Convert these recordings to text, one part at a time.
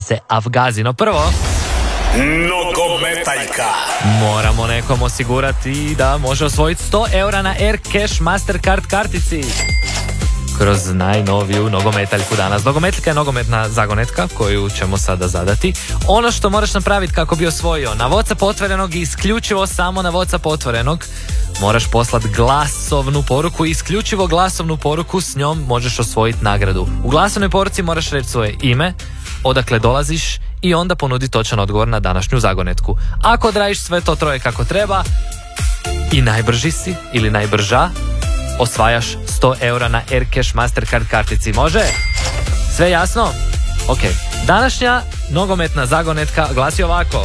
se Afgazi. No prvo, Nogometaljka. moramo nekom osigurati da može osvojiti 100 eura na Air Cash Mastercard kartici kroz najnoviju nogometaljku danas. Nogometaljka je nogometna zagonetka koju ćemo sada zadati. Ono što moraš napraviti kako bi osvojio na WhatsApp otvorenog i isključivo samo na WhatsApp otvorenog moraš poslati glasovnu poruku i isključivo glasovnu poruku, s njom možeš osvojiti nagradu. U glasovnoj poruci moraš reći svoje ime, odakle dolaziš i onda ponudi točan odgovor na današnju zagonetku. Ako odradiš sve to troje kako treba i najbrži si ili najbrža, osvajaš 100 eura na Air Cash Mastercard kartici. Može? Sve jasno? Ok. Današnja nogometna zagonetka glasi ovako.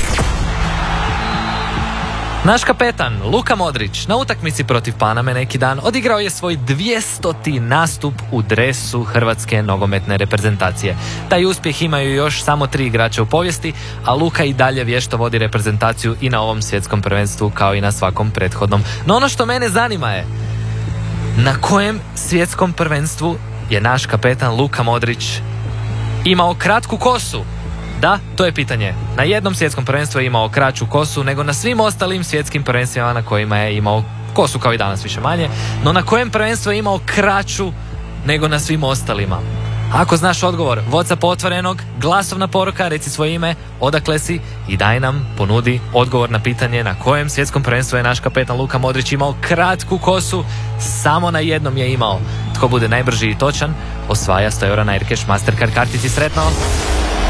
Naš kapetan Luka Modrić na utakmici protiv Paname neki dan odigrao je svoj 200. nastup u dresu hrvatske nogometne reprezentacije. Taj uspjeh imaju još samo 3 igrača u povijesti, a Luka i dalje vješto vodi reprezentaciju i na ovom svjetskom prvenstvu kao i na svakom prethodnom. No ono što mene zanima je, na kojem svjetskom prvenstvu je naš kapetan Luka Modrić imao kratku kosu? Da, to je pitanje. Na jednom svjetskom prvenstvu je imao kraću kosu nego na svim ostalim svjetskim prvenstvima na kojima je imao kosu kao i danas više manje, no na kojem prvenstvu je imao kraću nego na svim ostalima? Ako znaš odgovor, WhatsApp otvorenog, glasovna poruka, reci svoje ime, odakle si i daj nam, ponudi odgovor na pitanje na kojem svjetskom prvenstvu je naš kapetan Luka Modrić imao kratku kosu. Samo na jednom je imao. Tko bude najbrži i točan, osvaja 100 eura na Air Cash Mastercard kartici. Sretno!